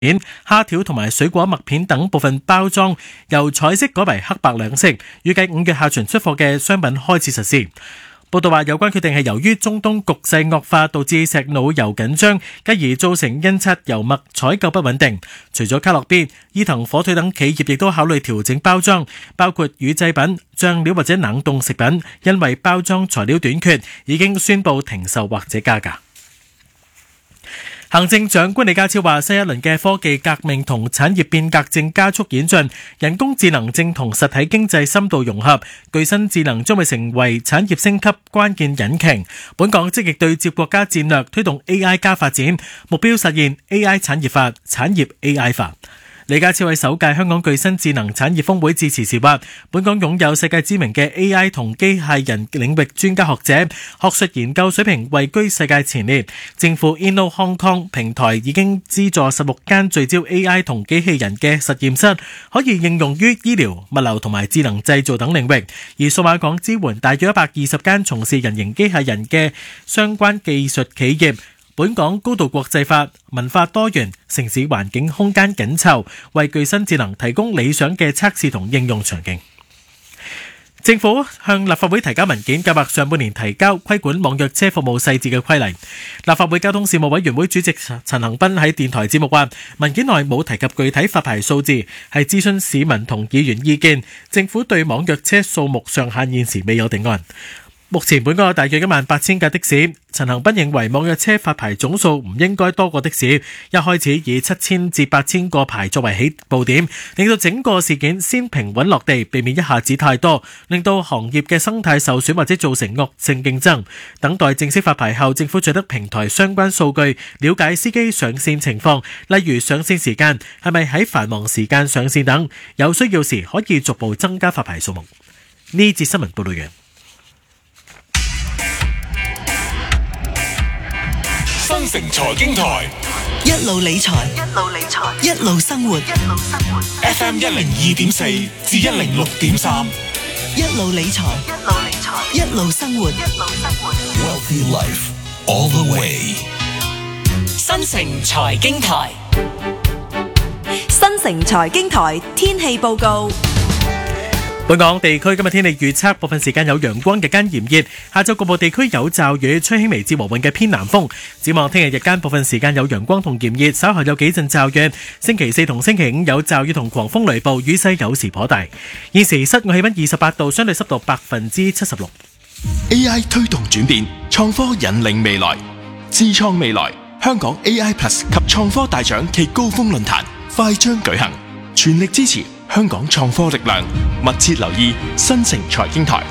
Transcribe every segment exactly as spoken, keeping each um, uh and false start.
片、蝦條同埋水果麥片等部分包裝由彩色改為黑白兩色，預計五月下旬出貨嘅商品開始實施。報道話，有關決定係由於中東局勢惡化導致石腦油緊張，繼而造成印刷油墨採購不穩定。除咗卡樂 B、伊藤火腿等企業亦都考慮調整包裝，包括乳製品、醬料或者冷凍食品，因為包裝材料短缺，已經宣布停售或者加價。行政長官李家超話，新一輪嘅科技革命同產業變革正加速演進，人工智能正同實體經濟深度融合，具身智能將會成為產業升級關鍵引擎。本港積極對接國家戰略，推動 A I 加發展，目標實現 A I 產業化、產業 A I 化。李家超喺首屆香港具身智能產業峰會致辭時話，本港擁有世界知名嘅 A I 同機械人領域專家學者，學術研究水平位居世界前列。政府 Inno Hong Kong 平台已經資助十六間聚焦 A I 同機器人嘅實驗室，可以應用於醫療、物流同埋智能製造等領域。而數碼港支援大約一百二十間從事人形機械人嘅相關技術企業。本港高度國際化，文化多元，城市環境空間緊湊，為具身智能提供理想嘅測試同應用場景。政府向立法會提交文件，計劃上半年提交規管網約車服務細節嘅規例。立法會交通事務委員會主席陳恒鑌喺電台節目話，文件內冇提及具體發牌數字，係諮詢市民同議員意見。政府對網約車數目上限現時未有定案。目前本港有大約一萬八千架的士，陳恒鑌認為網約車發牌總數唔應該多過的士，一開始以七千至八千個牌作為起步點，令到整個事件先平穩落地，避免一下子太多，令到行業嘅生態受損或者造成惡性競爭。等待正式發牌後，政府取得平台相關數據，了解司機上線情況，例如上線時間係咪喺繁忙時間上線等，有需要時可以逐步增加發牌數目。呢節新聞報道完。 新城財經台一路理財，一路理財，一路生活，一路生活。 F M 一零二點四至一零六點三， 一路理財，一路理財，一路生活，一路生活。 Wealthy life all the way。 新城財經台， 新城財經台天氣報告。 本港地區今日天氣預測，部分時間有陽光，日間炎熱，下晝局部地區有驟雨，吹輕微至和緩嘅偏南風。展望聽日日間部分時間有陽光同炎熱，稍後有幾陣驟雨。星期四同星期五有驟雨同狂風雷暴，雨勢有時頗大。現時室外氣溫二十八度，相對濕度百分之七十六。 A I 推動轉變，創科引領未來，智創未來。香港 A I Plus 及創科大獎暨高峰論壇快將舉行，全力支持香港創科力量，密切留意新城財經台。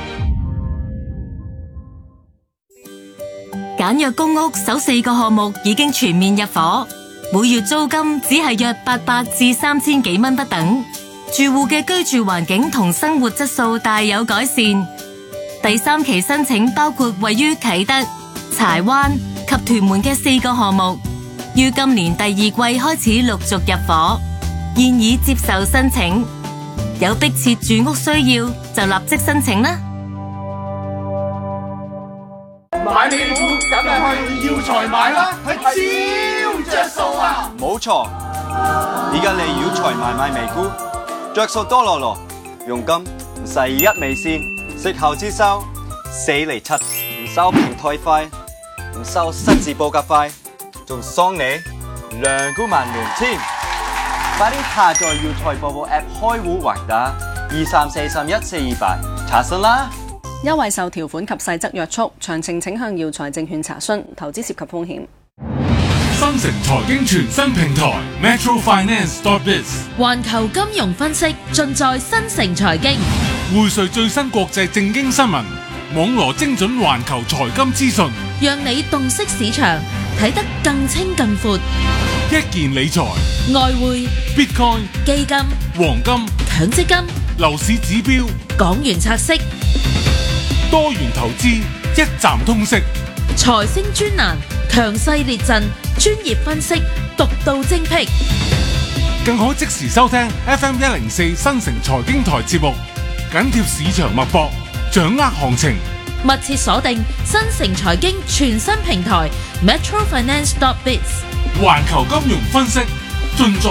簡約公屋首四個項目已經全面入伙，每月租金只係約八百至三千幾蚊不等，住戶嘅居住環境同生活質素大有改善。第三期申請包括位於啟德、柴灣及屯門嘅四個項目，於今年第二季開始陸續入伙。現已接受申請，有迫切住屋需要就立即申請啦。 買美股梗係去耀才買啦，係超着數啊！ 冇錯，而家嚟耀才買買美股，着數多羅羅，佣金唔使一味先，息後之收四厘七，唔收平台費，唔收失字報價費，仲送你兩股萬元添。快啲下載耀才報報 App 開戶還打二三四三一四二八查詢啦。 優惠受條款及細則約束，詳情請向耀才證券查詢。投資涉及風險。 新城財經全新平台 Metro Finance dot biz， 環球金融分析盡在新城財經， 匯萃最新國際政經新聞，網羅精準環球財金資訊， 讓你洞悉市場，睇得更清更闊。 一件理財、 外匯、 Bitcoin、 基金、 黃金、 強積金、 樓市指標、 港元拆息、 多元投資，一站通識。 財星專欄，強勢列陣，專業分析，獨到精闢。 更可即時收聽 F M 一零四新城財經台節目，緊貼市場脈搏，掌握行情。 密切鎖定新城財經全新平台 Metro Finance dot biz， 環球金融分析， 盡在